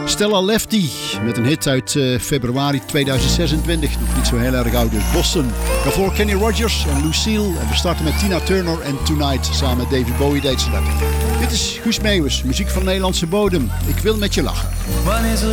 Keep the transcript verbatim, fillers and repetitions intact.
Stella Lefty met een hit uit uh, februari tweeduizend zesentwintig. Nog niet zo heel erg oud, dus Boston. Daarvoor Kenny Rogers en Lucille. En we starten met Tina Turner en Tonight. Samen met David Bowie deed ze dat. Dit is Guus Meeuwis, muziek van Nederlandse bodem. Ik wil met je lachen.